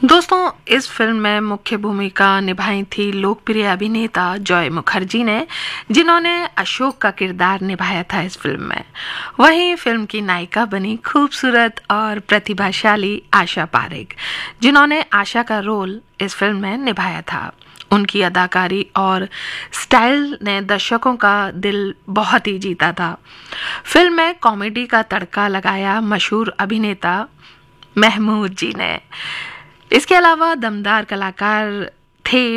दोस्तों, इस फिल्म में मुख्य भूमिका निभाई थी लोकप्रिय अभिनेता जॉय मुखर्जी ने, जिन्होंने अशोक का किरदार निभाया था इस फिल्म में। वहीं फिल्म की नायिका बनी खूबसूरत और प्रतिभाशाली आशा पारेख, जिन्होंने आशा का रोल इस फिल्म में निभाया था। उनकी अदाकारी और स्टाइल ने दर्शकों का दिल बहुत ही जीता था। फिल्म में कॉमेडी का तड़का लगाया मशहूर अभिनेता महमूद जी ने। इसके अलावा दमदार कलाकार थे